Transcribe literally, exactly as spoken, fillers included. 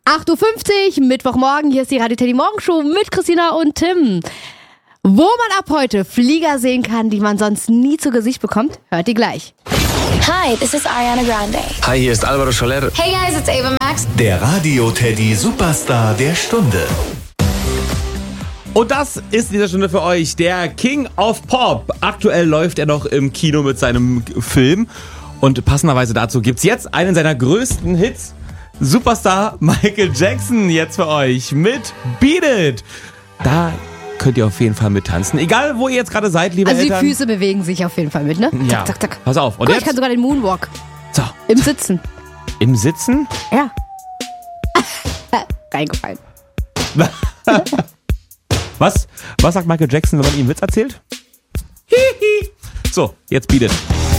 acht Uhr fünfzig, Mittwochmorgen, hier ist die Radio Teddy Morgenshow mit Christina und Tim. Wo man ab heute Flieger sehen kann, die man sonst nie zu Gesicht bekommt, hört ihr gleich. Hi, this is Ariana Grande. Hi, hier ist Alvaro Soler. Hey guys, it's Ava Max. Der Radio Teddy Superstar der Stunde. Und das ist in dieser Stunde für euch der King of Pop. Aktuell läuft er noch im Kino mit seinem Film. Und passenderweise dazu gibt's jetzt einen seiner größten Hits. Superstar Michael Jackson jetzt für euch mit Beat It. Da könnt ihr auf jeden Fall mit tanzen. Egal, wo ihr jetzt gerade seid, liebe Also Eltern. die Füße bewegen sich auf jeden Fall mit, ne? Ja, Zack, zack, zack. pass auf. Und Guck, jetzt? ich kann sogar den Moonwalk. So. Im Sitzen. Im Sitzen? Ja. Reingefallen. Was? Was sagt Michael Jackson, wenn man ihm einen Witz erzählt? Hihi. So, jetzt Beat It.